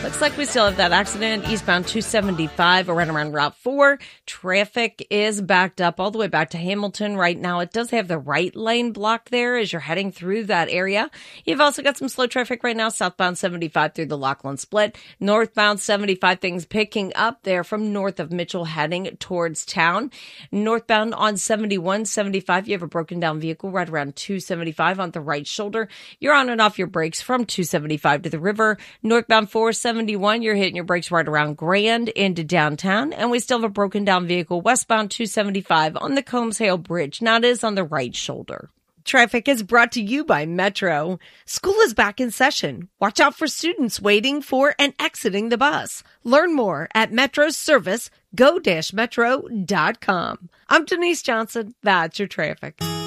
Looks like we still have that accident eastbound 275 around Route 4. Traffic is backed up all the way back to Hamilton right now. It does have the right lane blocked there as you're heading through that area. You've also got some slow traffic right now, southbound 75 through the Laughlin Split. Northbound 75, things picking up there from north of Mitchell heading towards town. Northbound on 71, 75, you have a broken down vehicle right around 275 on the right shoulder. You're on and off your brakes from 275 to the river. Northbound 471, you're hitting your brakes right around Grand into downtown. And we still have a broken down vehicle westbound 275 on the Combs Hale Bridge. Now it is on the right shoulder. Traffic is brought to you by Metro. School is back in session. Watch out for students waiting for and exiting the bus. Learn more at Metro's service, go-metro.com. I'm Denise Johnson. That's your traffic.